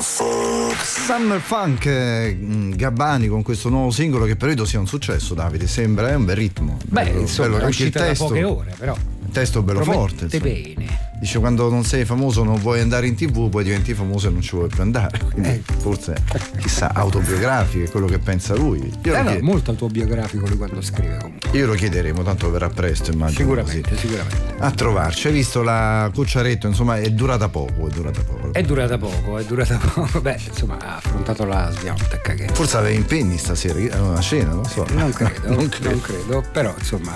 Summer Funk, Gabbani con questo nuovo singolo che credo sia un successo, Davide, sembra, è un bel ritmo. Beh, bello, insomma, bello, è uscita anche il testo, da poche ore, però. Il testo bello forte. Bene. Dice, quando non sei famoso non vuoi andare in TV, poi diventi famoso e non ci vuoi più andare. Quindi forse, chissà, autobiografico è quello che pensa lui. No, molto autobiografico lui quando scrive comunque. Io lo chiederemo, tanto verrà presto, immagino. Sicuramente. A trovarci. Hai visto la Cucciaretto, insomma, è durata poco. È durata poco. Beh, insomma, ha affrontato la Swiatek che... Forse aveva impegni stasera, una cena, non so. Non credo, però insomma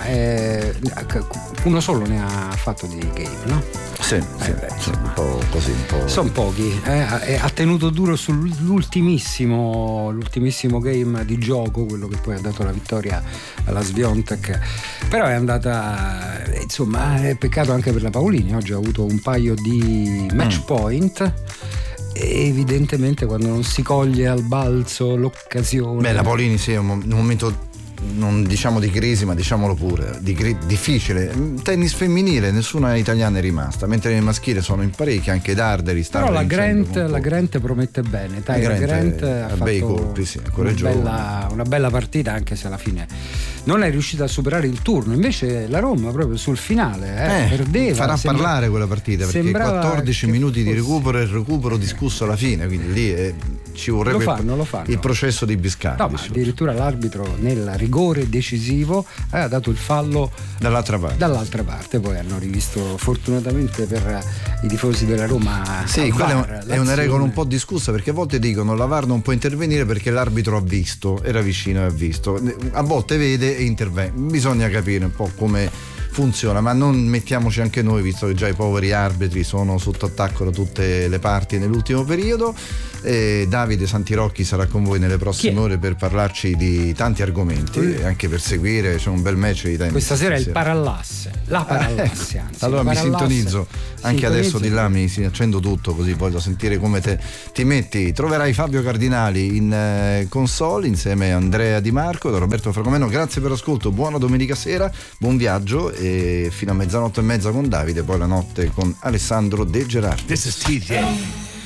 uno solo ne ha fatto di game, no? Sì, un po' così, un po'. Sono pochi, ha tenuto duro sull'ultimissimo game di gioco, quello che poi ha dato la vittoria alla Swiatek, però è andata, insomma, è peccato anche per la Paolini, oggi ha avuto un paio di match point. Evidentemente quando non si coglie al balzo l'occasione. Beh, la Paolini sì, è un momento, non diciamo di crisi, ma diciamolo pure, difficile. Tennis femminile, nessuna italiana è rimasta, mentre nel maschile sono in parecchi, anche Darderi sta. Però la Grant promette bene, Grant ha fatto bei colpi, sì, una bella partita, anche se alla fine non è riuscita a superare il turno. Invece la Roma proprio sul finale perdeva. Farà parlare quella partita, perché 14 minuti di recupero e il recupero discusso alla fine, quindi lì ci vorrebbe lo fanno. Il processo di Biscardi. No, ma addirittura l'arbitro nel rigore decisivo ha dato il fallo dall'altra parte. Poi hanno rivisto, fortunatamente per i tifosi della Roma. Sì, quella è una regola un po' discussa, perché a volte dicono la VAR non può intervenire perché l'arbitro ha visto, era vicino e ha visto. A volte vede e interviene. Bisogna capire un po' come funziona, ma non mettiamoci anche noi, visto che già i poveri arbitri sono sotto attacco da tutte le parti nell'ultimo periodo. Davide Santirocchi sarà con voi nelle prossime ore per parlarci di tanti argomenti e anche per seguire, c'è un bel match di tennis questa sera è il Parallasse, anzi, allora mi sintonizzo anche adesso di là, mi accendo tutto, così voglio sentire come ti metti. Troverai Fabio Cardinali in console insieme a Andrea Di Marco, da Roberto Fragomeno. Grazie per l'ascolto, buona domenica sera, buon viaggio e fino a 00:30 con Davide, poi la notte con Alessandro De Gerardi. This is TJ.